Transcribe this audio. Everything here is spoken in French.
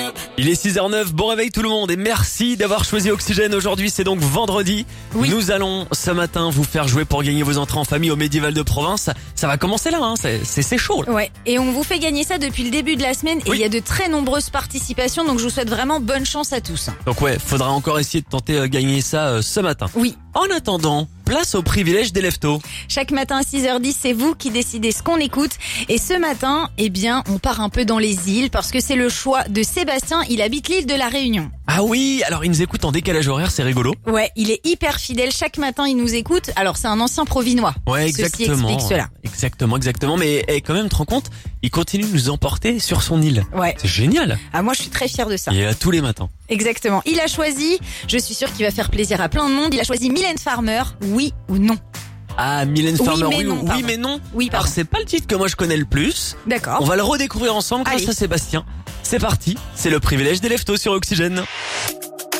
Il est 6h09, bon réveil tout le monde et merci d'avoir choisi Oxygène. Aujourd'hui c'est donc vendredi. Oui. Nous allons ce matin vous faire jouer pour gagner vos entrées en famille au Médiéval de Provence. Ça va commencer là, hein. C'est chaud là. Ouais, et on vous fait gagner ça depuis le début de la semaine et Oui. il y a de très nombreuses participations, donc je vous souhaite vraiment bonne chance à tous. Donc ouais, faudra encore essayer de tenter gagner ça ce matin. Oui, En attendant, place au privilège des leftos. chaque matin à 6h10, c'est vous qui décidez ce qu'on écoute. Et ce matin, eh bien, on part un peu dans les îles parce que c'est le choix de Sébastien, il habite l'île de la Réunion. Ah oui, alors il nous écoute en décalage horaire, c'est rigolo. Ouais, il est hyper fidèle, chaque matin il nous écoute. Alors c'est un ancien provinois. Ouais, Ceci exactement. explique cela. Exactement. Mais quand même, te rends compte, il continue de nous emporter sur son île. Ouais. C'est génial. Ah, moi je suis très fière de ça. Il est là tous les matins. Exactement. Il a choisi, je suis sûre qu'il va faire plaisir à plein de monde, il a choisi Mylène Farmer, oui ou non? Ah, Mylène Oui, Farmer, mais non, oui, pardon. mais non. Oui, Alors pardon. c'est pas le titre que moi je connais le plus. D'accord. On va le redécouvrir ensemble grâce Allez. à Sébastien. C'est parti, c'est le privilège des leftos sur Oxygène.